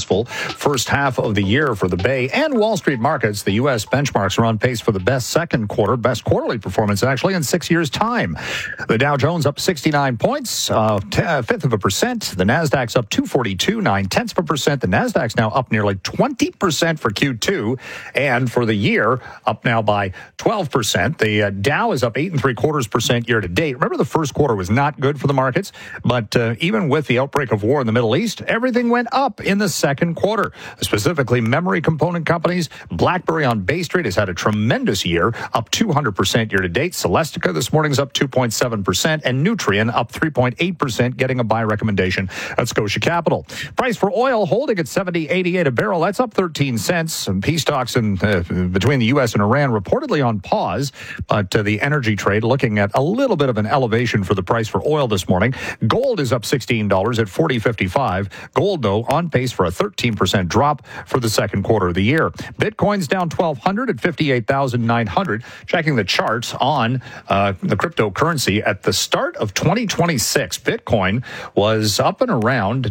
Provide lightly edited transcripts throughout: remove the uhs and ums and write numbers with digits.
successful first half of the year for the Bay and Wall Street markets. The U.S. benchmarks are on pace for the best second quarter, best quarterly performance actually in 6 years' time. The Dow Jones up 69 points, fifth of a percent. The Nasdaq's up 242, 0.9%. The Nasdaq's now up nearly 20% for Q2, and for the year up now by 12%. The Dow is up 8.75% year to date. Remember, the first quarter was not good for the markets, but even with the outbreak of war in the Middle East, everything went up in the second quarter. Specifically, memory component companies. BlackBerry on Bay Street has had a tremendous year, up 200% year to date. Celestica this morning's up 2.7%, and Nutrien up 3.8%, getting a buy recommendation at Scotia Capital. Price for oil holding at $70.88 a barrel. That's up 13 cents. Some peace talks between the U.S. and Iran reportedly on pause, but the energy trade looking at a little bit of an elevation for the price for oil this morning. Gold is up $16 at $40.55. Gold, though, on pace for a 13% drop for the second quarter of the year. Bitcoin's down 1,200 at 58,900. Checking the charts on the cryptocurrency at the start of 2026, Bitcoin was up and around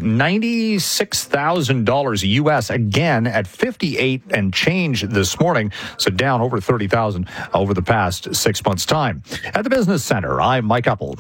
$96,000 U.S. again at 58 and change this morning, so down over 30,000 over the past 6 months' time. At the Business Center, I'm Mike Uppel.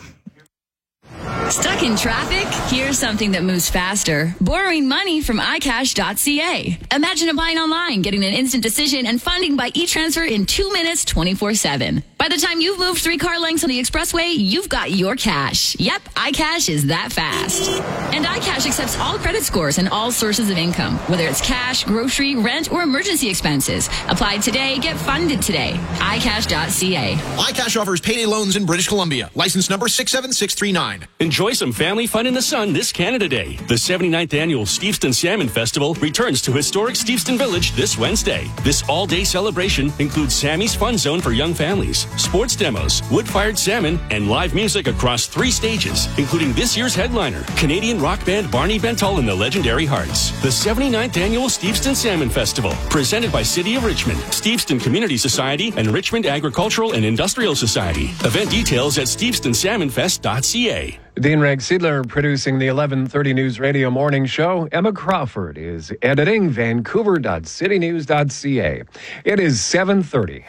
Stuck in traffic? Here's something that moves faster. Borrowing money from iCash.ca. Imagine applying online, getting an instant decision, and funding by e-transfer in 2 minutes, 24/7. By the time you've moved 3 car lengths on the expressway, you've got your cash. Yep, iCash is that fast. And iCash accepts all credit scores and all sources of income, whether it's cash, grocery, rent, or emergency expenses. Apply today, get funded today. iCash.ca. iCash offers payday loans in British Columbia. License number 67639. Enjoy some family fun in the sun this Canada Day. The 79th annual Steveston Salmon Festival returns to historic Steveston Village this Wednesday. This all-day celebration includes Sammy's Fun Zone for young families, sports demos, wood-fired salmon, and live music across 3 stages, including this year's headliner, Canadian rock band Barney Bentall and the Legendary Hearts. The 79th annual Steveston Salmon Festival, presented by City of Richmond, Steveston Community Society, and Richmond Agricultural and Industrial Society. Event details at stevestonsalmonfest.ca. Dean Reg Seidler producing the 11:30 News Radio Morning Show. Emma Crawford is editing Vancouver.citynews.ca. It is 7:30.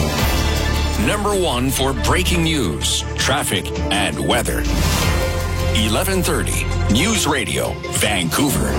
Number 1 for breaking news, traffic, and weather. 11:30 News Radio, Vancouver.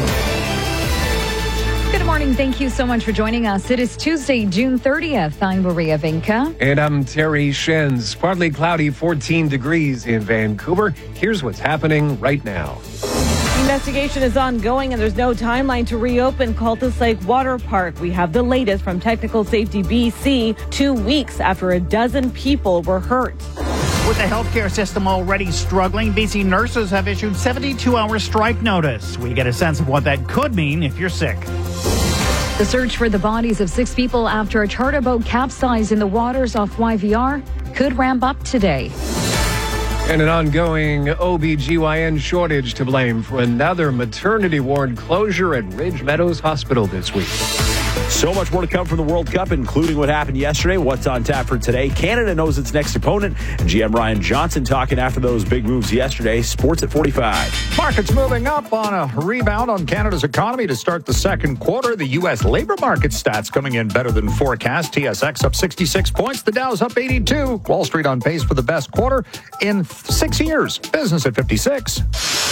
Good morning. Thank you so much for joining us. It is Tuesday, June 30th. I'm Maria Vinca. And I'm Terry Shenz. Partly cloudy, 14 degrees in Vancouver. Here's what's happening right now. The investigation is ongoing and there's no timeline to reopen Cultus Lake Water Park. We have the latest from Technical Safety BC 2 weeks after a dozen people were hurt. With the healthcare system already struggling, BC nurses have issued 72-hour strike notice. We get a sense of what that could mean if you're sick. The search for the bodies of 6 people after a charter boat capsized in the waters off YVR could ramp up today. And an ongoing OBGYN shortage to blame for another maternity ward closure at Ridge Meadows Hospital this week. So much more to come from the World Cup, including what happened yesterday, what's on tap for today. Canada knows its next opponent, and GM Ryan Johnson talking after those big moves yesterday. Sports at 45. Markets moving up on a rebound on Canada's economy to start the second quarter. The U.S. labor market stats coming in better than forecast. TSX up 66 points. The Dow's up 82. Wall Street on pace for the best quarter in 6 years. Business at 56.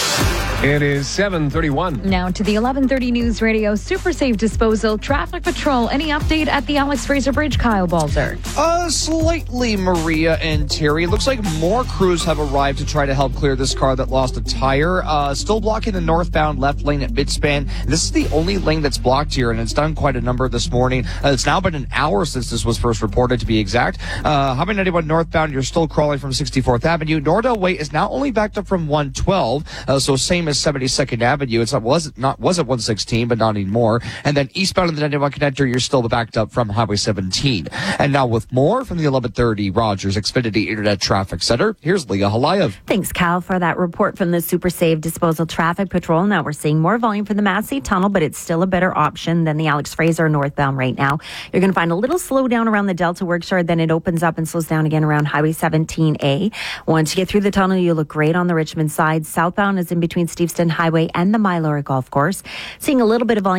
It is 7:31. Now to the 11:30 News Radio Super Safe Disposal Traffic Patrol. Any update at the Alex Fraser Bridge, Kyle Balzer? Slightly, Maria and Terry. It looks like more crews have arrived to try to help clear this car that lost a tire. Still blocking the northbound left lane at Midspan. This is the only lane that's blocked here, and it's done quite a number this morning. It's now been an hour since this was first reported, to be exact. Highway 91 northbound, you're still crawling from 64th Avenue. Nordell Way is now only backed up from 112, so same as 72nd Avenue. It was at 116, but not anymore. And then eastbound in the 91 connector, you're still backed up from Highway 17. And now with more from the 1130 Rogers Xfinity Internet Traffic Center, here's Leah Halayev. Thanks, Cal, for that report from the Super Safe Disposal Traffic Patrol. Now we're seeing more volume from the Massey Tunnel, but it's still a better option than the Alex Fraser northbound right now. You're going to find a little slowdown around the Delta Workshore, then it opens up and slows down again around Highway 17A. Once you get through the tunnel, you look great on the Richmond side. Southbound is in between Steveston Highway and the Mylora Golf Course. Seeing a little bit of volume